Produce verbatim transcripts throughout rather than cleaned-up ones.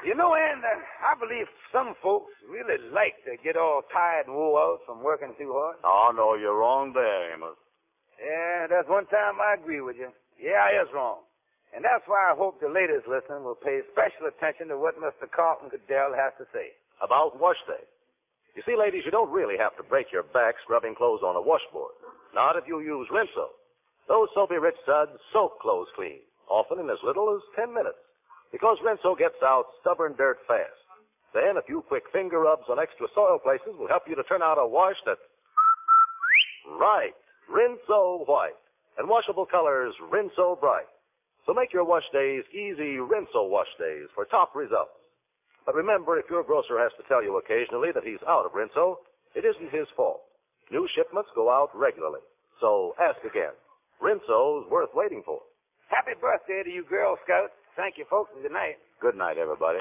You know, Ann, uh, I believe some folks really like to get all tired and wore out from working too hard. Oh, no, you're wrong there, Amos. Yeah, that's one time I agree with you. Yeah, I is wrong. And that's why I hope the ladies listening will pay special attention to what Mister Carlton Goodell has to say. About wash day. You see, ladies, you don't really have to break your back scrubbing clothes on a washboard. Not if you use Rinso. Those soapy-rich suds soak clothes clean, often in as little as ten minutes, because Rinso gets out stubborn dirt fast. Then a few quick finger rubs on extra soil places will help you to turn out a wash that's right, Rinso white, and washable colors Rinso bright. So make your wash days easy Rinso wash days for top results. But remember, if your grocer has to tell you occasionally that he's out of Rinso, it isn't his fault. New shipments go out regularly. So ask again. Rinso's worth waiting for. Happy birthday to you Girl Scouts. Thank you, folks, and good night. Good night, everybody.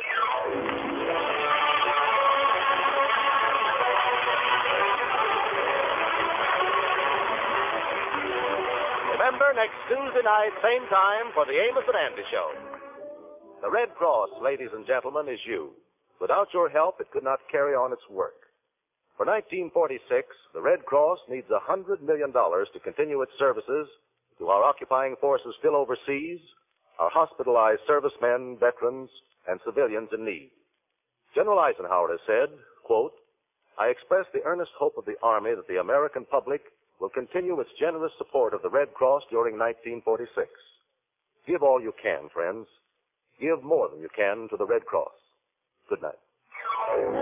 Remember, next Tuesday night, same time, for the Amos and Andy Show. The Red Cross, ladies and gentlemen, is you. Without your help, it could not carry on its work. For nineteen forty-six, the Red Cross needs one hundred million dollars to continue its services to our occupying forces still overseas, our hospitalized servicemen, veterans, and civilians in need. General Eisenhower has said, quote, I express the earnest hope of the Army that the American public will continue its generous support of the Red Cross during nineteen forty-six. Give all you can, friends. Give more than you can to the Red Cross. Good night.